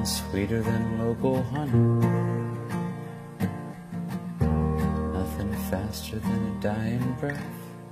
sweeter than local honey, nothing faster than a dying breath.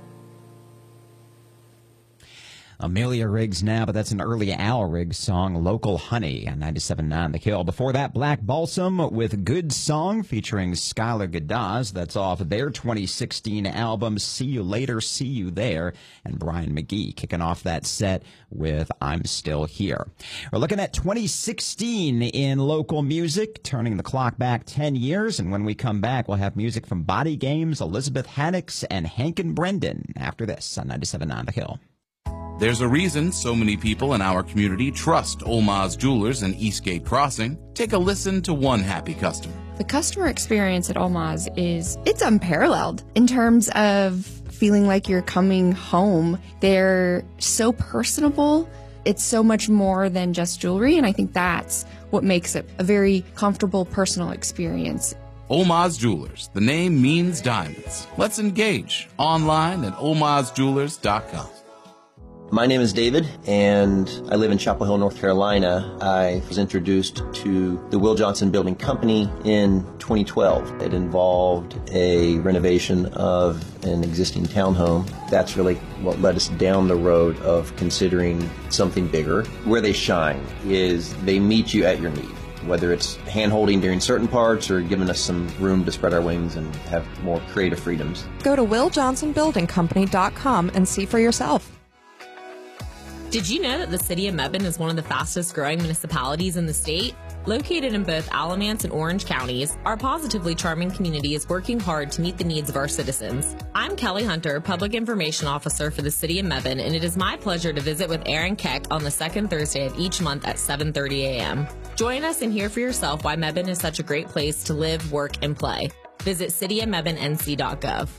Amelia Riggs now, but that's an early Al Riggs song, Local Honey, on 97.9 The Kill. Before that, Black Balsam with Good Song featuring Skylar Gadaz. That's off their 2016 album, See You Later, See You There. And Brian McGee kicking off that set with I'm Still Here. We're looking at 2016 in local music, turning the clock back 10 years. And when we come back, we'll have music from Body Games, Elizabeth Haddix, and Hank and Brendan after this on 97.9 The Kill. There's a reason so many people in our community trust Olmaz Jewelers and Eastgate Crossing. Take a listen to one happy customer. The customer experience at Olmaz it's unparalleled in terms of feeling like you're coming home. They're so personable. It's so much more than just jewelry, and I think that's what makes it a very comfortable personal experience. Olmaz Jewelers. The name means diamonds. Let's engage online at olmazjewelers.com. My name is David, and I live in Chapel Hill, North Carolina. I was introduced to the Will Johnson Building Company in 2012. It involved a renovation of an existing townhome. That's really what led us down the road of considering something bigger. Where they shine is they meet you at your need, whether it's hand-holding during certain parts or giving us some room to spread our wings and have more creative freedoms. Go to willjohnsonbuildingcompany.com and see for yourself. Did you know that the city of Mebane is one of the fastest growing municipalities in the state? Located in both Alamance and Orange counties, our positively charming community is working hard to meet the needs of our citizens. I'm Kelly Hunter, Public Information Officer for the city of Mebane, and it is my pleasure to visit with Aaron Keck on the second Thursday of each month at 7:30 a.m. Join us and hear for yourself why Mebane is such a great place to live, work, and play. Visit cityofmebanenc.gov.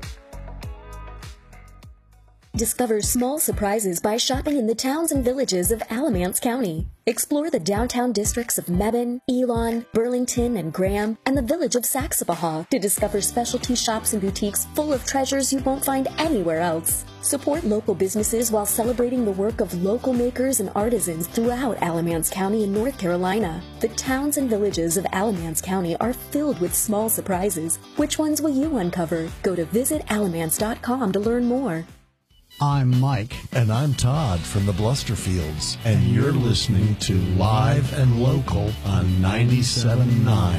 Discover small surprises by shopping in the towns and villages of Alamance County. Explore the downtown districts of Mebane, Elon, Burlington, and Graham, and the village of Saxapahaw to discover specialty shops and boutiques full of treasures you won't find anywhere else. Support local businesses while celebrating the work of local makers and artisans throughout Alamance County and North Carolina. The towns and villages of Alamance County are filled with small surprises. Which ones will you uncover? Go to visitalamance.com to learn more. I'm Mike. And I'm Todd from the Blusterfields. And you're listening to Live and Local on 97.9